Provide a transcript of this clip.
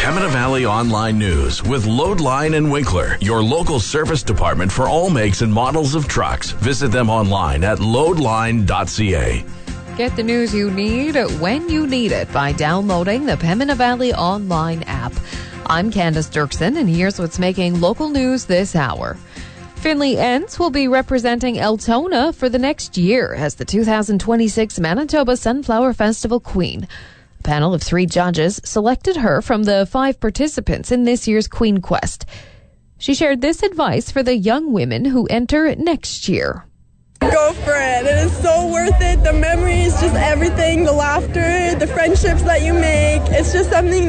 Pembina Valley Online News with Loadline and Winkler, your local service department for all makes and models of trucks. Visit them online at loadline.ca. Get the news you need when you need it by downloading the Pembina Valley Online app. I'm Candace Dirksen, and here's what's making local news this hour. Finley Ents will be representing Altona for the next year as the 2026 Manitoba Sunflower Festival Queen. A panel of 3 judges selected her from the 5 participants in this year's Queen Quest. She shared this advice for the young women who enter next year. Go for it. It is so worth it. The memories, just everything, the laughter, the friendships that you make. It's just something